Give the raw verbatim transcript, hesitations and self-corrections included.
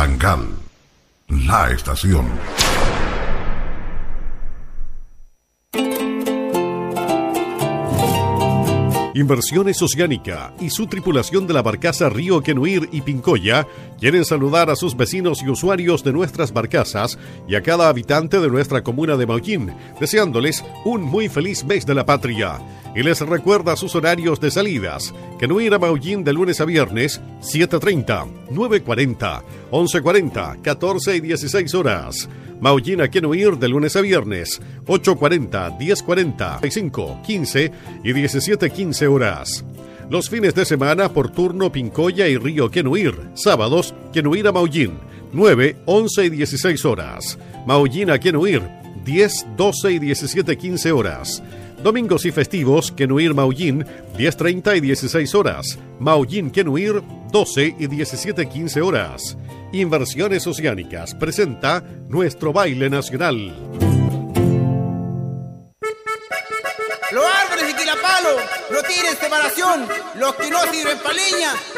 Bancal, la estación. Inversiones Oceánica y su tripulación de la barcaza Río Quenuir y Pincoya quieren saludar a sus vecinos y usuarios de nuestras barcazas y a cada habitante de nuestra comuna de Maullín, deseándoles un muy feliz mes de la patria. Y les recuerda sus horarios de salidas. Quenuir a Maullín de lunes a viernes, siete treinta, nueve cuarenta, once cuarenta, catorce y dieciséis horas. Maullín a Quenuir de lunes a viernes, ocho cuarenta, diez cuarenta, cinco, quince y diecisiete quince horas. Los fines de semana por turno Pincoya y Río Quenuir. Sábados, Quenuir a Maullín, nueve, once y dieciséis horas. Maullín a Quenuir, diez, doce y diecisiete quince horas. Domingos y festivos, Quenuir Maullín, diez treinta y dieciséis horas. Maullín Quenuir, doce y diecisiete quince horas. Inversiones Oceánicas presenta nuestro baile nacional. Los árboles de Quilapalo, los tigres de Separación, los que no sirven pa' leña.